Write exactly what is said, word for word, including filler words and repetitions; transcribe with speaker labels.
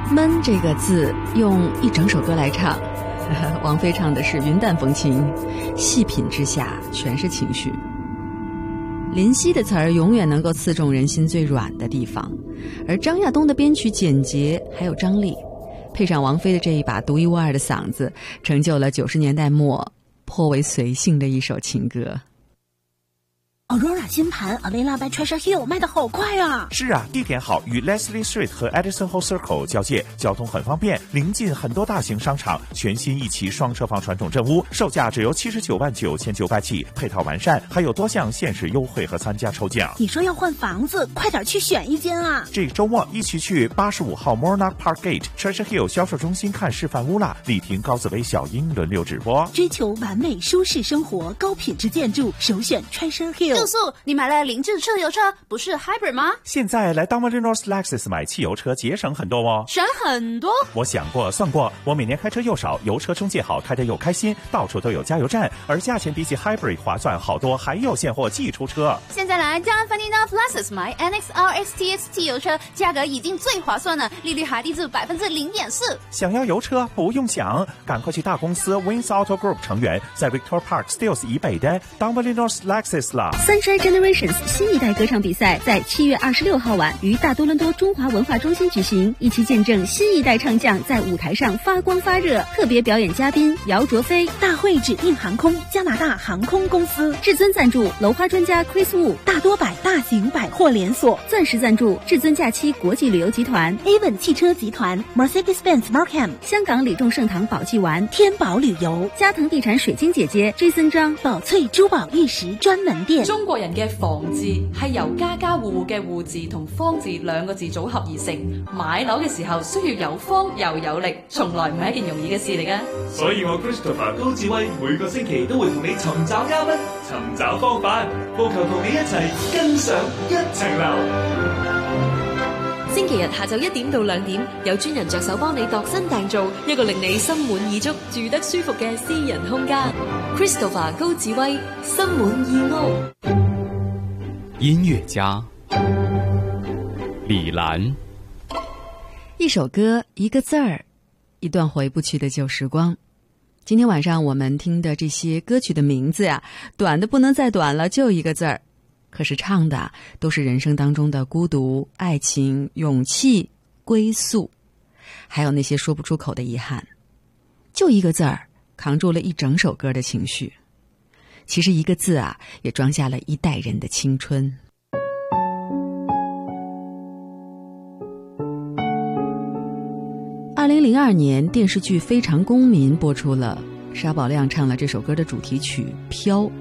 Speaker 1: 闷这个字用一整首歌来唱，王菲唱的是云淡风轻，细品之下全是情绪。林夕的词儿永远能够刺中人心最软的地方，而张亚东的编曲简洁还有张力，配上王菲的这一把独一无二的嗓子，成就了九十年代末颇为随性的一首情歌。
Speaker 2: Aurora 新盘 Alila by Treasure Hill 卖得好快啊！
Speaker 3: 是啊，地点好，与 Leslie Street 和 Edison Hall Circle 交界，交通很方便，临近很多大型商场，全新一期双车房传统镇屋，售价只由七十九万九千九百起，配套完善，还有多项限时优惠和参加抽奖。
Speaker 2: 你说要换房子，快点去选一间啊！
Speaker 3: 这个周末一起去八十五号 Monarch Park Gate Treasure Hill 销售中心看示范屋啦！丽婷、高紫薇、小英轮流直播。
Speaker 2: 追求完美舒适生活，高品质建筑，首选 Treasure Hill。
Speaker 4: 住宿，你买了零制车油车，不是 Hybrid 吗？
Speaker 3: 现在来 Dominion Lexus 买汽油车节省很多哦。
Speaker 4: 省很多？
Speaker 3: 我想过算过，我每年开车又少，油车中介好，开得又开心，到处都有加油站，而价钱比起 Hybrid 划算好多，还有现货寄出车。
Speaker 4: 现在来 Dominion Lexus 买 N X R X T X 汽油车，价格已经最划算了，利率还低至百分之零点四。
Speaker 3: 想要油车不用想，赶快去大公司 Wins Auto Group 成员，在 Victor Park Stills 以北的 Dominion Lexus 啦。
Speaker 5: Sunshine Generations 新一代歌唱比赛在七月二十六号晚于大多伦多中华文化中心举行，一起见证新一代唱将在舞台上发光发热。特别表演嘉宾姚卓飞，
Speaker 2: 大会指定航空加拿大航空公司，
Speaker 5: 至尊赞助楼花专家 Chris Wu，
Speaker 2: 大多百大型百货连锁，
Speaker 5: 钻石赞助至尊假期国际旅游集团
Speaker 2: Avon 汽车集团 Mercedes-Benz Markham，
Speaker 5: 香港李众盛堂宝记丸，
Speaker 2: 天宝旅游，
Speaker 5: 嘉腾地產水晶姐姐 Jason 張，
Speaker 2: 寶翠珠寶玉石專門店。
Speaker 6: 中國人嘅房字係由家家戶戶嘅戶字同方字兩個字組合而成，買樓嘅時候需要有方又有力，從來唔係一件容易嘅事嚟嘅。
Speaker 7: 所以我 Christopher 高智慧每個星期都會同你尋找嘉賓，尋找方法，務求同你一齊跟上一層樓。
Speaker 8: 星期日下晝一點到兩點，有專人着手幫你度身訂造一個令你心滿意足、住得舒服嘅私人空間。Christopher 高智慧，心滿意屋。
Speaker 9: 音樂家李蘭，
Speaker 1: 一首歌，一個字兒，一段回不去的舊時光。今天晚上我們聽的這些歌曲的名字呀，短的不能再短了，就一個字兒。可是唱的都是人生當中的孤獨、愛情、勇氣、歸宿，還有那些說不出口的遺憾。就一個字兒，扛住了一整首歌的情緒。其實一個字啊，也裝下了一代人的青春。二零零二年，電視劇《非常公民》播出了，沙寶亮唱了這首歌的主題曲《飄》。